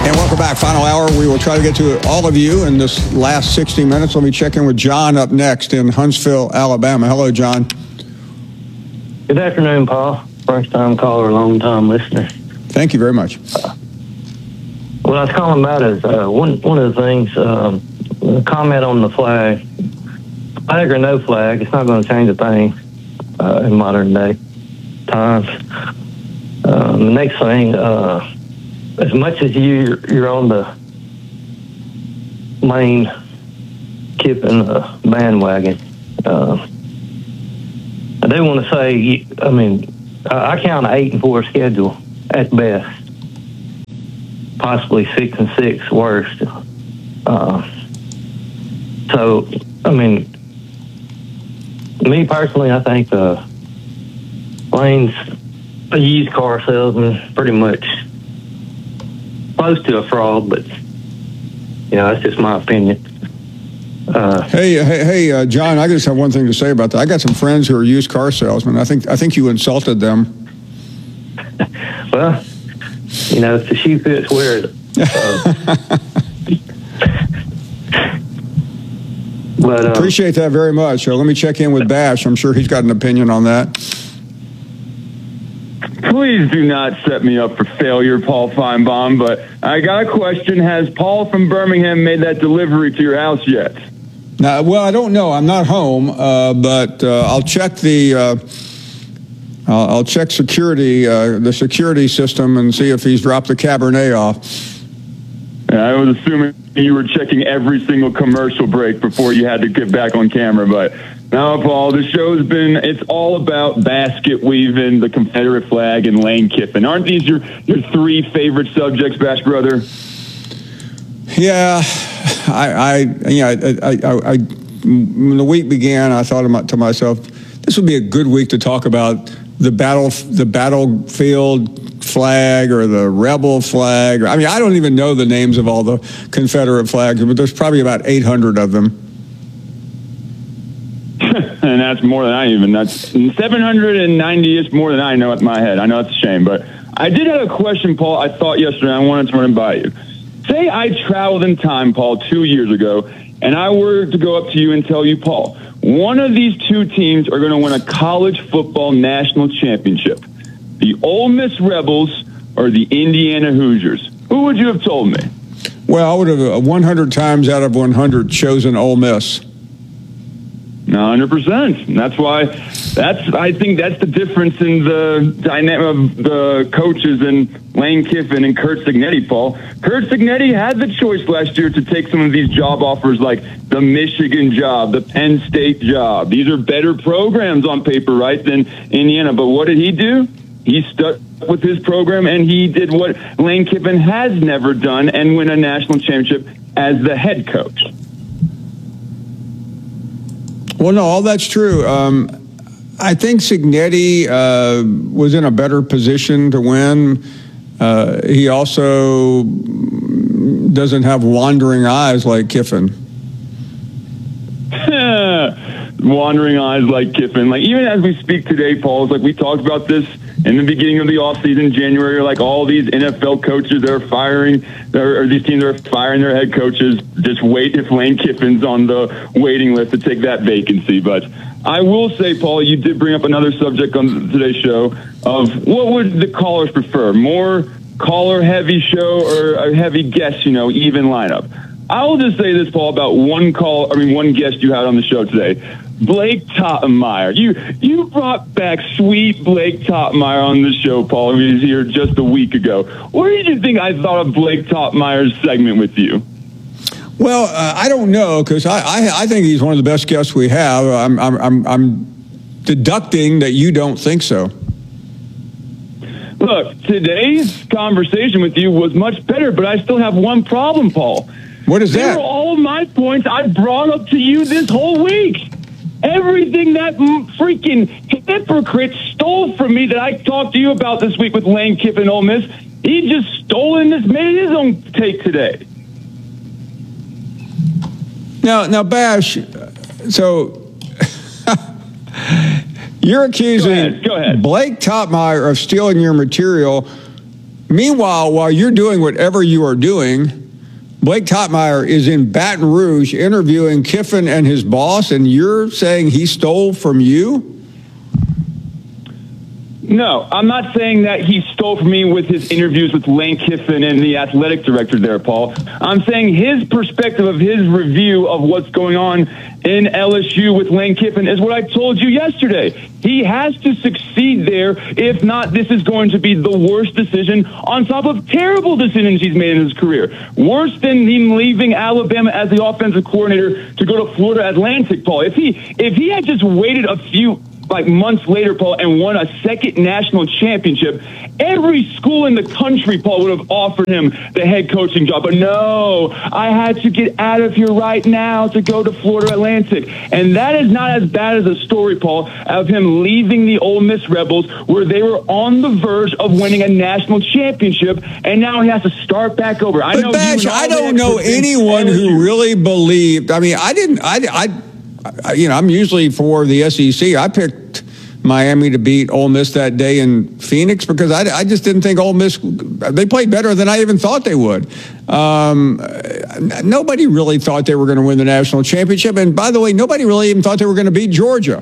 Welcome back. Final hour. We will try to get to all of you in this last 60 minutes. Let me check in with John up next in Huntsville, Alabama. Hello, John. Good afternoon, Paul. First-time caller, long-time listener. Thank you very much. What I was calling about is one of the things, comment on the flag. Flag or no flag, it's not going to change a thing in modern day times. The next thing, as much as you're on the Lane Kiffin bandwagon, I do want to say, I count an 8-4 schedule at best, possibly 6-6 worst. So, me personally, I think Lane's a used car salesman, pretty much close to a fraud, but that's just my opinion. Hey, John, I just have one thing to say about that. I got some friends who are used car salesmen. I think you insulted them. Well, if the shoe fits, wear it. But appreciate that very much. Let me check in with Bash. I'm sure he's got an opinion on that. Please do not set me up for failure, Paul Feinbaum, but I got a question. Has Paul from Birmingham made that delivery to your house yet? Well, I don't know. I'm not home, but I'll check I'll check security, the security system, and see if he's dropped the Cabernet off. Yeah, I was assuming you were checking every single commercial break before you had to get back on camera, but no, Paul, the show's it's all about basket weaving, the Confederate flag, and Lane Kiffin. Aren't these your three favorite subjects, Bash brother? Yeah, when the week began, I thought to myself, this would be a good week to talk about the battlefield flag or the rebel flag. I don't even know the names of all the Confederate flags, but there's probably about 800 of them. And that's more than that's 790 is more than I know at my head. I know it's a shame, but I did have a question, Paul. I thought yesterday I wanted to run it by you. Say I traveled in time, Paul, 2 years ago, and I were to go up to you and tell you, Paul, one of these two teams are going to win a college football national championship. The Ole Miss Rebels or the Indiana Hoosiers. Who would you have told me? Well, I would have 100 times out of 100 chosen Ole Miss. 100%. That's why. I think that's the difference in the dynamic of the coaches and Lane Kiffin and Curt Cignetti, Paul. Curt Cignetti had the choice last year to take some of these job offers like the Michigan job, the Penn State job. These are better programs on paper, right, than Indiana. But what did he do? He stuck with his program, and he did what Lane Kiffin has never done and win a national championship as the head coach. Well, no, all that's true. I think Cignetti was in a better position to win. He also doesn't have wandering eyes like Kiffin. Wandering eyes like Kiffin. Like, even as we speak today, Paul, it's like we talked about this in the beginning of the offseason, January, like all these NFL coaches that are firing, or these teams are firing their head coaches. Just wait if Lane Kiffin's on the waiting list to take that vacancy. But I will say, Paul, you did bring up another subject on today's show of what would the callers prefer, more caller-heavy show or a heavy guest, even lineup. I will just say this, Paul, about one guest you had on the show today. Blake Toppmeyer. You brought back sweet Blake Toppmeyer on the show, Paul. He was here just a week ago. What did you think I thought of Blake Toppmeyer's segment with you? Well, I don't know, because I think he's one of the best guests we have. I'm deducting that you don't think so. Look, today's conversation with you was much better, but I still have one problem, Paul. What is that? They were all of my points I brought up to you this whole week. Everything that freaking hypocrite stole from me that I talked to you about this week with Lane Kiffin and Ole Miss, he just stole and just made his own take today. Now, Bash, so you're accusing Go ahead. Blake Toppmeyer of stealing your material Meanwhile, while you're doing whatever you are doing, Blake Toppmeyer is in Baton Rouge interviewing Kiffin and his boss, and you're saying he stole from you? No, I'm not saying that he stole from me with his interviews with Lane Kiffin and the athletic director there, Paul. I'm saying his perspective of his review of what's going on in LSU with Lane Kiffin is what I told you yesterday. He has to succeed there. If not, this is going to be the worst decision on top of terrible decisions he's made in his career. Worse than him leaving Alabama as the offensive coordinator to go to Florida Atlantic, Paul. If he had just waited a few months later, Paul, and won a second national championship, every school in the country, Paul, would have offered him the head coaching job. But no, I had to get out of here right now to go to Florida Atlantic. And that is not as bad as a story, Paul, of him leaving the Ole Miss Rebels, where they were on the verge of winning a national championship, and now he has to start back over. I don't know anyone who really believed. I mean, I'm usually for the SEC. I picked Miami to beat Ole Miss that day in Phoenix because I just didn't think Ole Miss, they played better than I even thought they would. Nobody really thought they were going to win the national championship. And by the way, nobody really even thought they were going to beat Georgia.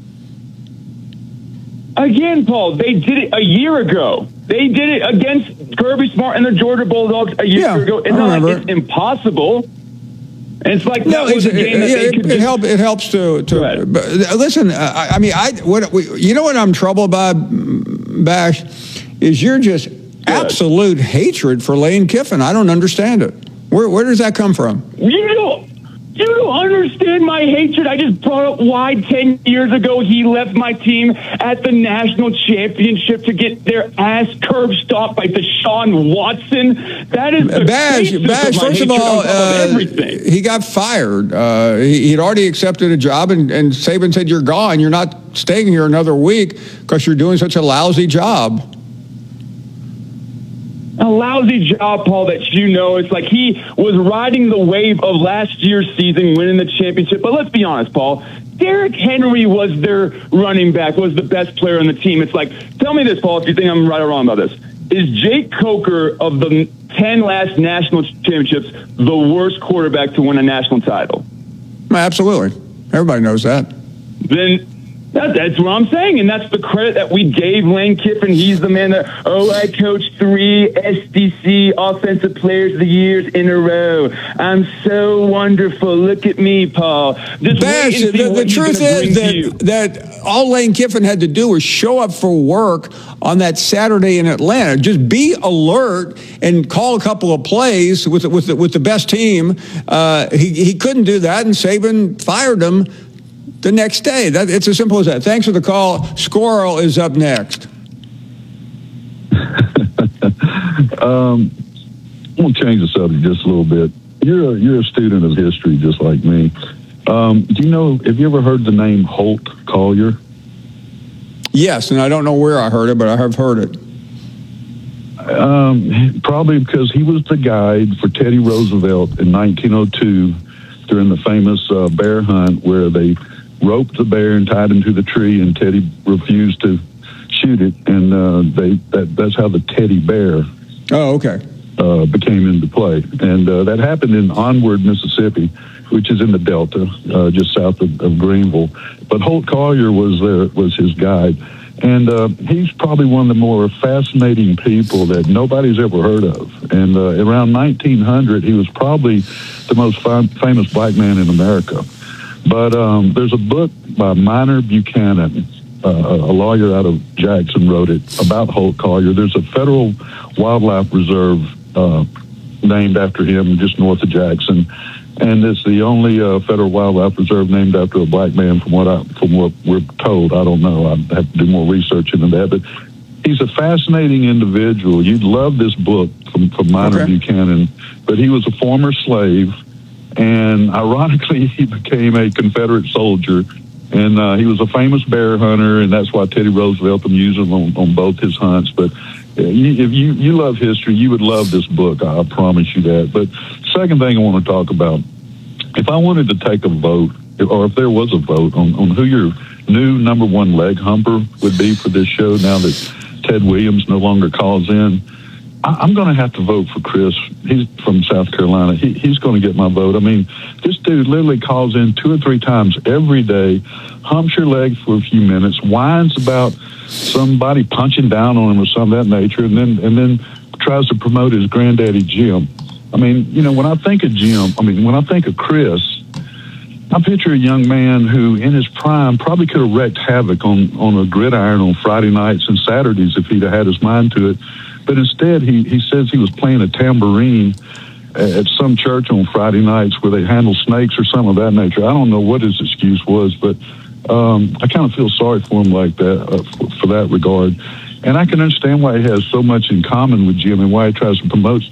Again, Paul, they did it a year ago. They did it against Kirby Smart and the Georgia Bulldogs a year ago. It's not like it's impossible. And it's like it helps to listen. You know what I'm troubled by, Bash, is you're just absolute hatred for Lane Kiffin. I don't understand it. Where does that come from? You don't understand my hatred. I just brought up why 10 years ago he left my team at the national championship to get their ass curb stomped by Deshaun Watson. That is the Bash. First of all, he got fired. He'd already accepted a job, and Saban said, "You're gone. You're not staying here another week because you're doing such a lousy job." A lousy job, Paul, that it's like he was riding the wave of last year's season, winning the championship. But let's be honest, Paul. Derrick Henry was their running back, was the best player on the team. It's like, tell me this, Paul, if you think I'm right or wrong about this. Is Jake Coker of the 10 last national championships the worst quarterback to win a national title? Absolutely. Everybody knows that. Then that's what I'm saying, and that's the credit that we gave Lane Kiffin. He's the man that, I coached 3 SDC Offensive Players of the Years in a row. I'm so wonderful. Look at me, Paul. Bash, the truth is that all Lane Kiffin had to do was show up for work on that Saturday in Atlanta. Just be alert and call a couple of plays with the best team. He couldn't do that, and Saban fired him the next day. It's as simple as that. Thanks for the call. Squirrel is up next. I'm going to change the subject just a little bit. You're a student of history just like me. Have you ever heard the name Holt Collier? Yes, and I don't know where I heard it, but I have heard it. Probably because he was the guide for Teddy Roosevelt in 1902 during the famous bear hunt where they roped the bear and tied him to the tree, and Teddy refused to shoot it, and that's how the teddy bear became into play. And that happened in Onward, Mississippi, which is in the Delta, just south of Greenville. But Holt Collier was his guide, and he's probably one of the more fascinating people that nobody's ever heard of. And around 1900, he was probably the most famous black man in America. But there's a book by Minor Buchanan, a lawyer out of Jackson, wrote it about Holt Collier. There's a federal wildlife reserve named after him just north of Jackson, and it's the only federal wildlife reserve named after a black man from what we're told. I don't know. I'd have to do more research into that. But he's a fascinating individual. You'd love this book from Minor Buchanan. But he was a former slave. And ironically, he became a Confederate soldier, and he was a famous bear hunter, and that's why Teddy Roosevelt used him on both his hunts. But if you love history, you would love this book. I promise you that. But second thing I want to talk about, if I wanted to take a vote, or if there was a vote on who your new number one leg humper would be for this show now that Ted Williams no longer calls in, I'm going to have to vote for Chris. He's from South Carolina. He's going to get my vote. I mean, this dude literally calls in 2 or 3 times every day, humps your leg for a few minutes, whines about somebody punching down on him or something of that nature, and then tries to promote his granddaddy Jim. I mean, you know, when I think of Chris, I picture a young man who, in his prime, probably could have wreaked havoc on a gridiron on Friday nights and Saturdays if he'd have had his mind to it. But instead, he says he was playing a tambourine at some church on Friday nights where they handle snakes or something of that nature. I don't know what his excuse was, but I kind of feel sorry for him like that, for that regard. And I can understand why he has so much in common with Jim and why he tries to promote